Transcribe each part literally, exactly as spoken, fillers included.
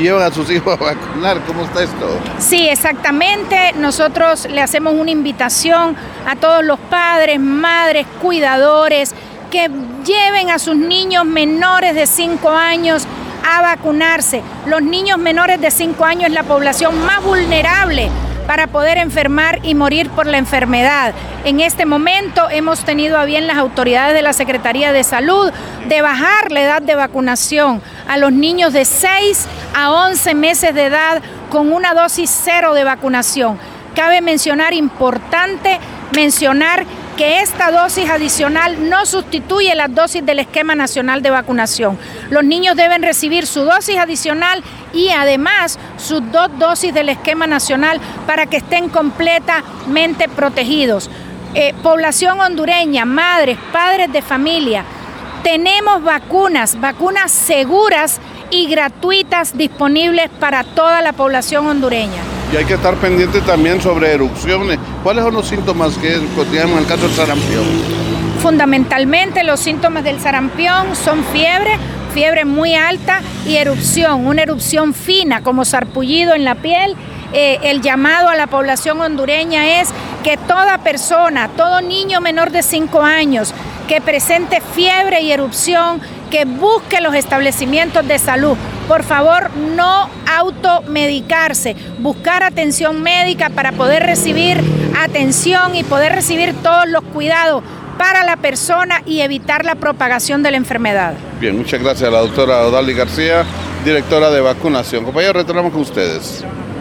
llevan a sus hijos a vacunar. ¿Cómo está esto? Sí, exactamente. Nosotros le hacemos una invitación a todos los padres, madres, cuidadores, que lleven a sus niños menores de cinco años a vacunarse. Los niños menores de cinco años es la población más vulnerable para poder enfermar y morir por la enfermedad. En este momento hemos tenido a bien las autoridades de la Secretaría de Salud de bajar la edad de vacunación a los niños de seis a once meses de edad con una dosis cero de vacunación. Cabe mencionar, importante mencionar que esta dosis adicional no sustituye las dosis del esquema nacional de vacunación. Los niños deben recibir su dosis adicional y además sus dos dosis del esquema nacional para que estén completamente protegidos. Eh, población hondureña, madres, padres de familia, tenemos vacunas, vacunas seguras y gratuitas disponibles para toda la población hondureña. Y hay que estar pendiente también sobre erupciones. ¿Cuáles son los síntomas que digamos, en el caso del sarampión? Fundamentalmente los síntomas del sarampión son fiebre, fiebre muy alta y erupción, una erupción fina como sarpullido en la piel. Eh, el llamado a la población hondureña es que toda persona, todo niño menor de cinco años que presente fiebre y erupción, que busque los establecimientos de salud. Por favor, no automedicarse, buscar atención médica para poder recibir atención y poder recibir todos los cuidados para la persona y evitar la propagación de la enfermedad. Bien, muchas gracias a la doctora Odali García, directora de vacunación. Compañeros, retornamos con ustedes.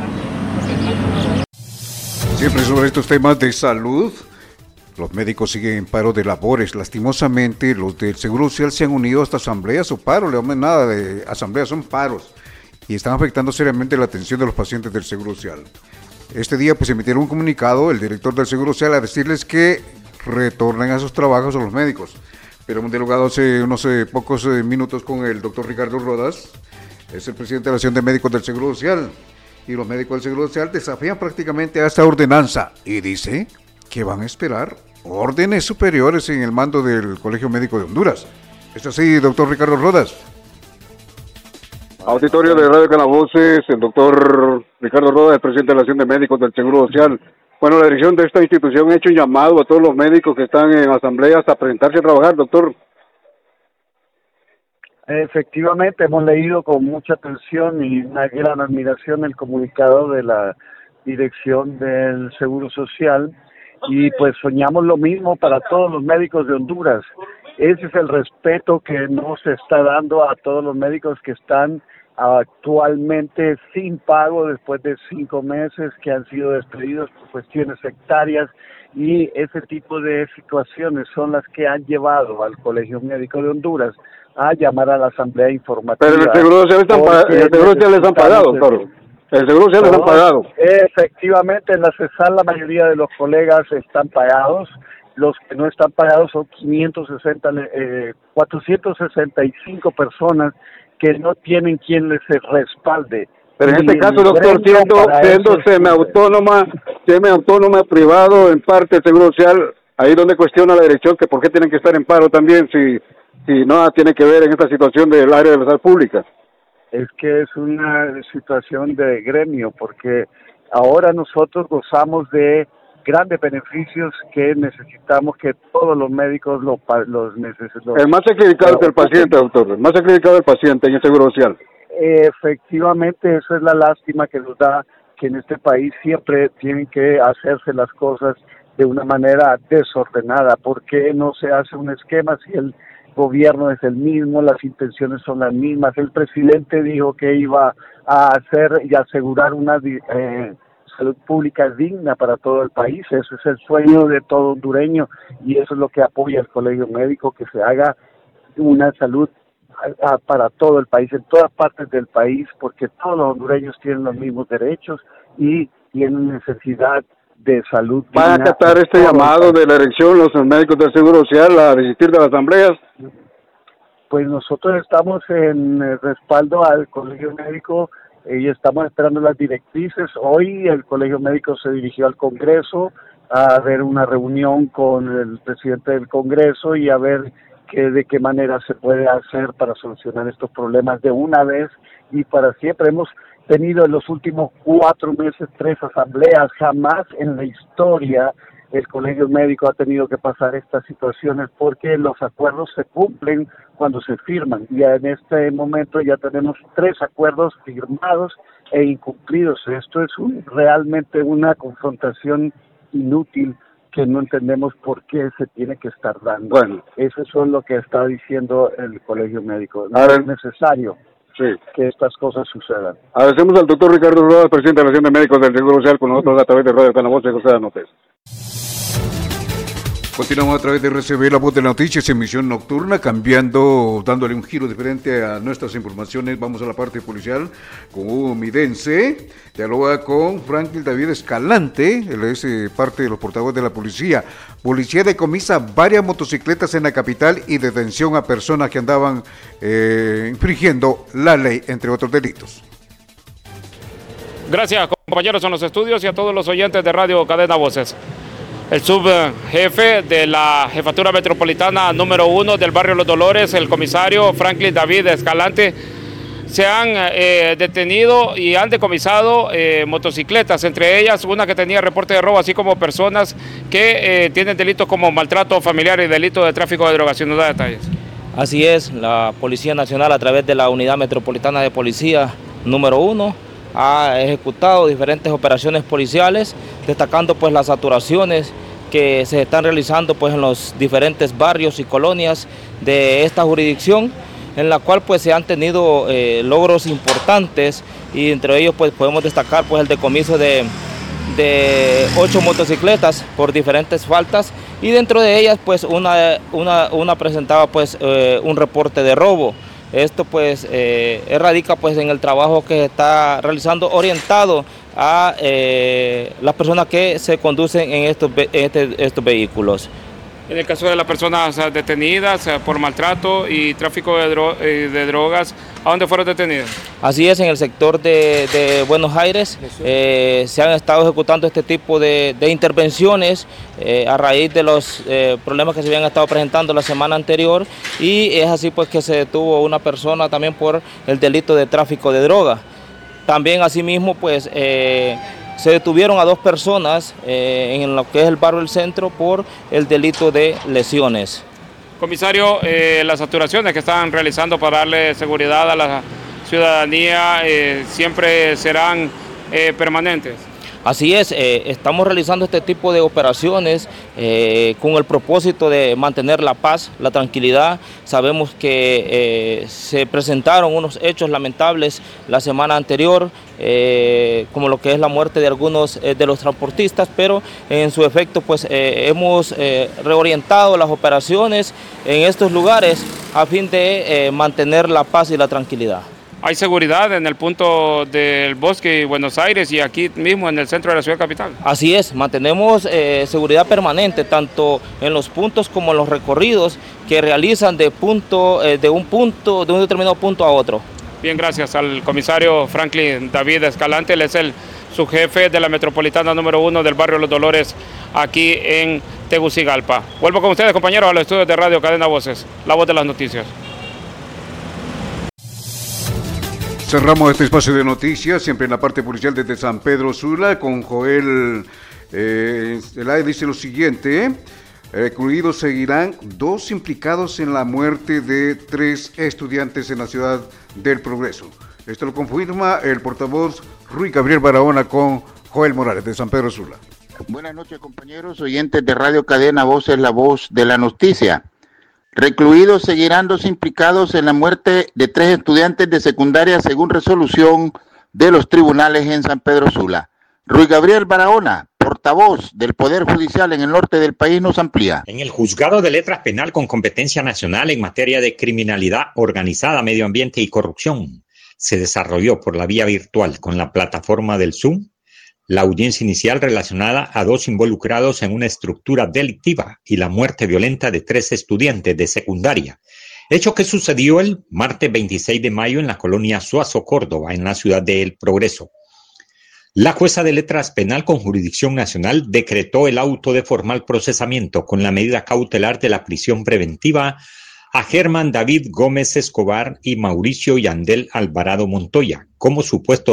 Siempre sobre estos temas de salud, los médicos siguen en paro de labores. Lastimosamente, los del Seguro Social se han unido hasta asambleas o paros, le llaman nada de asambleas, son paros, y están afectando seriamente la atención de los pacientes del Seguro Social. Este día pues emitieron un comunicado el director del Seguro Social a decirles que retornen a sus trabajos a los médicos. Pero hemos dialogado hace unos eh, pocos eh, minutos con el doctor Ricardo Rodas, es el presidente de la Asociación de Médicos del Seguro Social, y los médicos del Seguro Social desafían prácticamente a esta ordenanza y dice que van a esperar órdenes superiores en el mando del Colegio Médico de Honduras. ¿Es así, doctor Ricardo Rodas? Auditorio de Radio Calavoces, el doctor Ricardo Rodas, el presidente de la Asociación de Médicos del Seguro Social. Bueno, la dirección de esta institución ha hecho un llamado a todos los médicos que están en asambleas a presentarse a trabajar, doctor. Efectivamente, hemos leído con mucha atención y una gran admiración el comunicado de la dirección del Seguro Social y pues soñamos lo mismo para todos los médicos de Honduras. Ese es el respeto que nos está dando a todos los médicos que están actualmente sin pago después de cinco meses que han sido despedidos por cuestiones sectarias, y ese tipo de situaciones son las que han llevado al Colegio Médico de Honduras a llamar a la asamblea informativa. Pero el Seguro Social están pag- el Seguro Social les han pagado, doctor. El Seguro Social les han pagado. Efectivamente, en la CESAR la mayoría de los colegas están pagados. Los que no están pagados son quinientos sesenta, eh, cuatrocientas sesenta y cinco personas que no tienen quien les respalde. Pero en este caso, doctor, siendo, siendo semiautónoma, semiautónoma privado en parte del Seguro Social, ahí donde cuestiona la dirección que por qué tienen que estar en paro también si, si no tiene que ver en esta situación del área de la salud pública. Es que es una situación de gremio, porque ahora nosotros gozamos de grandes beneficios que necesitamos que todos los médicos los, los necesitamos. El más sacrificado es el paciente, doctor, el más sacrificado es el paciente en el Seguro Social. Efectivamente, eso es la lástima que nos da, que en este país siempre tienen que hacerse las cosas de una manera desordenada. ¿Por qué no se hace un esquema si el gobierno es el mismo, las intenciones son las mismas? El presidente dijo que iba a hacer y asegurar una eh, salud pública digna para todo el país. Ese es el sueño de todo hondureño y eso es lo que apoya el Colegio Médico, que se haga una salud a, a, para todo el país, en todas partes del país, porque todos los hondureños tienen los mismos derechos y tienen necesidad de salud. ¿Van a acatar este llamado de la elección los médicos del Seguro Social a desistir de las asambleas? Pues nosotros estamos en respaldo al Colegio Médico y estamos esperando las directrices. Hoy el Colegio Médico se dirigió al Congreso a ver una reunión con el presidente del Congreso y a ver que de qué manera se puede hacer para solucionar estos problemas de una vez y para siempre. Hemos tenido en los últimos cuatro meses tres asambleas, jamás en la historia el Colegio Médico ha tenido que pasar estas situaciones porque los acuerdos se cumplen cuando se firman. Y en este momento ya tenemos tres acuerdos firmados e incumplidos. Esto es un, realmente una confrontación inútil que no entendemos por qué se tiene que estar dando. Bueno, eso es lo que está diciendo el Colegio Médico. No Ahora, es necesario sí. que estas cosas sucedan. Agradecemos al doctor Ricardo Rodas, presidente de la Asociación de Médicos del Seguro Social, con nosotros a través de Radio Canavoz y José Anotes. Continuamos a través de R C B, la voz de la noticias, emisión nocturna, cambiando, dándole un giro diferente a nuestras informaciones. Vamos a la parte policial con Hugo Midense, dialoga con Franklin David Escalante, él es eh, parte de los portavoces de la policía. Policía decomisa varias motocicletas en la capital y detención a personas que andaban eh, infringiendo la ley, entre otros delitos. Gracias, compañeros en los estudios y a todos los oyentes de Radio Cadena Voces. El subjefe de la Jefatura Metropolitana número uno del barrio Los Dolores, el comisario Franklin David Escalante, se han eh, detenido y han decomisado eh, motocicletas, entre ellas una que tenía reporte de robo, así como personas que eh, tienen delitos como maltrato familiar y delito de tráfico de drogas. Si nos da detalles. Así es, la Policía Nacional a través de la Unidad Metropolitana de Policía número uno ha ejecutado diferentes operaciones policiales, destacando pues las saturaciones que se están realizando pues en los diferentes barrios y colonias de esta jurisdicción, en la cual pues se han tenido eh, logros importantes, y entre ellos pues podemos destacar pues el decomiso de, de ocho motocicletas por diferentes faltas, y dentro de ellas pues una, una, una presentaba pues eh, un reporte de robo. Esto pues eh, radica pues en el trabajo que se está realizando orientado a eh, las personas que se conducen en estos, en este, estos vehículos. En el caso de las personas detenidas por maltrato y tráfico de, dro de drogas, ¿a dónde fueron detenidas? Así es, en el sector de, de Buenos Aires eh, se han estado ejecutando este tipo de, de intervenciones eh, a raíz de los eh, problemas que se habían estado presentando la semana anterior, y es así pues que se detuvo una persona también por el delito de tráfico de drogas. También asimismo pues eh, se detuvieron a dos personas eh, en lo que es el barrio del Centro por el delito de lesiones. Comisario, eh, las saturaciones que están realizando para darle seguridad a la ciudadanía eh, siempre serán eh, permanentes. Así es, eh, estamos realizando este tipo de operaciones eh, con el propósito de mantener la paz, la tranquilidad. Sabemos que eh, se presentaron unos hechos lamentables la semana anterior, eh, como lo que es la muerte de algunos eh, de los transportistas, pero en su efecto pues eh, hemos eh, reorientado las operaciones en estos lugares a fin de eh, mantener la paz y la tranquilidad. ¿Hay seguridad en el punto del Bosque y Buenos Aires y aquí mismo en el centro de la ciudad capital? Así es, mantenemos eh, seguridad permanente tanto en los puntos como en los recorridos que realizan de, punto, eh, de un punto, de un determinado punto a otro. Bien, gracias al comisario Franklin David Escalante, él es el subjefe de la Metropolitana número uno del barrio Los Dolores aquí en Tegucigalpa. Vuelvo con ustedes, compañeros, a los estudios de Radio Cadena Voces, la voz de las noticias. Cerramos este espacio de noticias, siempre en la parte policial desde San Pedro Sula, con Joel eh, Zelay. Dice lo siguiente: recluidos seguirán dos implicados en la muerte de tres estudiantes en la ciudad del Progreso. Esto lo confirma el portavoz Ruy Gabriel Barahona con Joel Morales de San Pedro Sula. Buenas noches, compañeros oyentes de Radio Cadena Voces, la voz de la noticia. Recluidos seguirán dos implicados en la muerte de tres estudiantes de secundaria según resolución de los tribunales en San Pedro Sula. Ruy Gabriel Barahona, portavoz del Poder Judicial en el norte del país, nos amplía. En el Juzgado de Letras Penal con competencia nacional en materia de criminalidad organizada, medio ambiente y corrupción, se desarrolló por la vía virtual con la plataforma del Zoom la audiencia inicial relacionada a dos involucrados en una estructura delictiva y la muerte violenta de tres estudiantes de secundaria, hecho que sucedió el martes veintiséis de mayo en la colonia Suazo, Córdoba, en la ciudad de El Progreso. La jueza de letras penal con jurisdicción nacional decretó el auto de formal procesamiento con la medida cautelar de la prisión preventiva a Germán David Gómez Escobar y Mauricio Yandel Alvarado Montoya como supuestos